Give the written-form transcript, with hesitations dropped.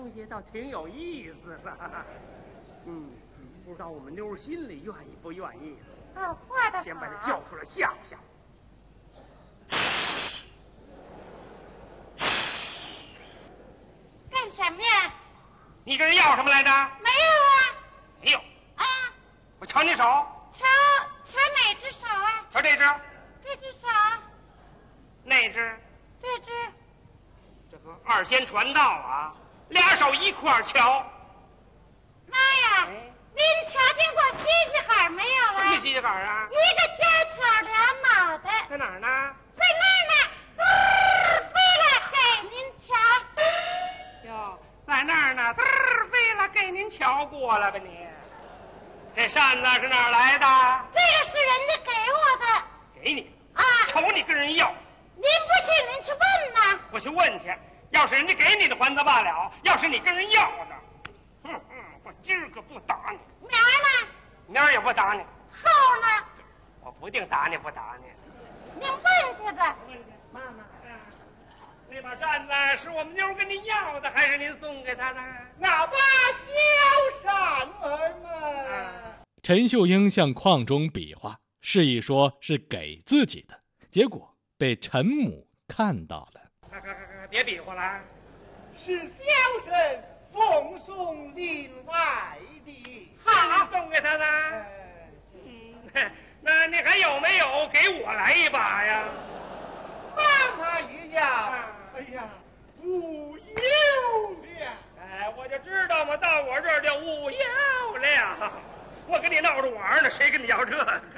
东西倒挺有意思的。不知道我们妞心里愿意不愿意？ 哦，画的先把他叫出来吓唬吓唬。 干什么呀？ 你跟人要什么来着？ 没有啊。 没有。 啊。 我瞧你手。 瞧哪只手啊？ 瞧这只。 这只手。 那只。 这只。 这个二仙传道啊，俩手一块瞧。 妈呀！您瞧见过西西哈没有啊？ 什么西西哈啊？ 一个尖头俩脑袋。 在哪儿呢？ 在那儿呢。飞了给您瞧。 哟，在那儿呢，飞了给您瞧过了吧你？这扇子是哪儿来的？ 这个是人家给我的。 给你啊？ 瞅你跟人要。 您不信，您去问呐。 我去问去，要是人家给你的还则罢了，要是你跟人要的，我今儿个不打你。 明儿呢？ 明儿也不打你。 后呢？ 我不定打你不打你。 您问去吧。 妈妈，那把扇子是我们妞跟您要的，还是您送给她的？ 那把小扇儿嘛。 陈秀英向框中比划，示意说是给自己的，结果被陈母看到了。 别比划了， 是小生奉送另外的。 好，送给他的。那你还有没有给我来一把呀？ 妈妈一样。哎呀，无有了。 我就知道嘛，到我这儿就无有了。我跟你闹着玩呢，谁跟你要这个？